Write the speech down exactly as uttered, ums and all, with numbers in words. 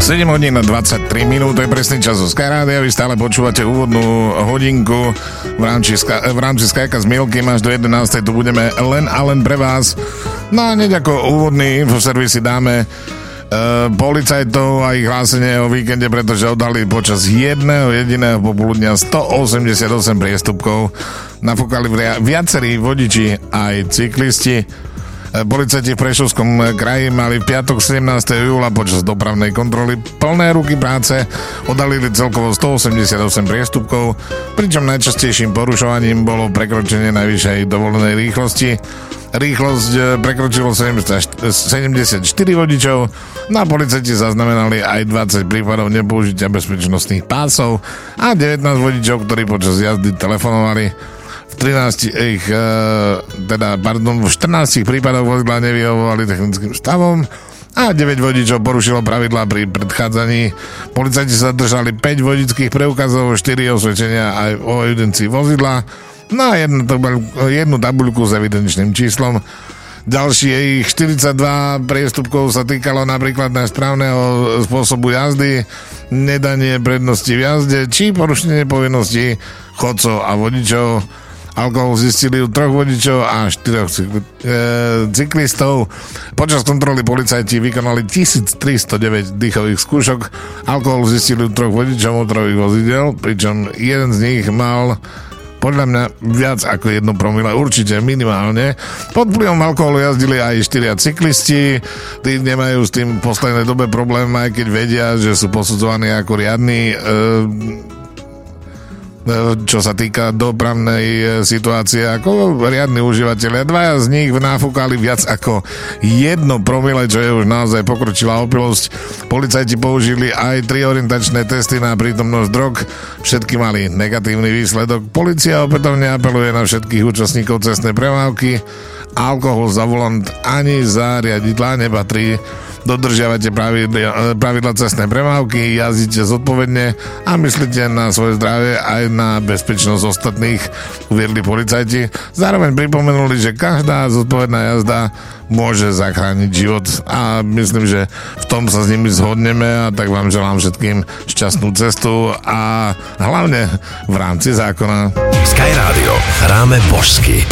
sedem hodín a dvadsaťtri minút, to je presný čas zo Sky Rádia. Vy stále počúvate úvodnú hodinku v rámci, v rámci Skyka s Milkym. Až do jedenástej tu budeme len a len pre vás. No a hneď ako úvodný infoservis si dáme Uh, policajtov a ich hlásenie o víkende, pretože oddali počas jedného jediného popoludnia stoosemdesiatosem priestupkov. Nafúkali viacerí vodiči aj cyklisti. Uh, policajti v Prešovskom kraji mali v piatok sedemnásteho júla počas dopravnej kontroly plné ruky práce. Oddalili celkovo stoosemdesiatosem priestupkov, pričom najčastejším porušovaním bolo prekročenie najvyššej dovolenej rýchlosti. Rýchlosť prekročilo sedemdesiatštyri vodičov, no a policajti zaznamenali aj dvadsať prípadov nepoužitia bezpečnostných pásov a devätnásť vodičov, ktorí počas jazdy telefonovali. V trinástich, teda, pardon, v štrnástich prípadoch vozidla nevyhovovali technickým stavom a deväť vodičov porušilo pravidlá pri predchádzaní. Policajti sa držali päť vodičských preukazov, štyri osvedčenia aj o evidencii vozidla, no a jednu, jednu tabuľku s evidenčným číslom. Ďalšie ich štyridsaťdva priestupkov sa týkalo napríklad nesprávneho spôsobu jazdy, nedanie prednosti v jazde či porušenie povinností chodcov a vodičov. Alkohol zistili u troch vodičov a štyroch cykl- e, cyklistov. Počas kontroly policajti vykonali tisíctristodeväť dýchových skúšok. Alkohol zistili u troch vodičov motorových vozidel, pričom jeden z nich mal podľa mňa viac ako jedno promile, určite minimálne. Pod vplyvom alkoholu jazdili aj štyria cyklisti. Tí nemajú s tým v poslednej dobe problém, aj keď vedia, že sú posudzovaní ako riadni, e, čo sa týka dopravnej situácie, ako riadni užívateľia. Dvaja z nich nafúkali viac ako jedno promile, čo je už naozaj pokročilá opilosť. Policajti použili aj tri orientačné testy na prítomnosť drog. Všetky mali negatívny výsledok. Polícia opätovne apeluje na všetkých účastníkov cestnej premávky. Alkohol za volant ani za riadidlá nepatrí. Dodržiavate pravidla, pravidla cestnej premávky, jazdíte zodpovedne a myslíte na svoje zdravie aj na bezpečnosť ostatných, uviedli policajti. Zároveň pripomenuli, že každá zodpovedná jazda môže zachrániť život a myslím, že v tom sa s nimi zhodneme, a tak vám želám všetkým šťastnú cestu a hlavne v rámci zákona. Sky Rádio. Hráme božsky.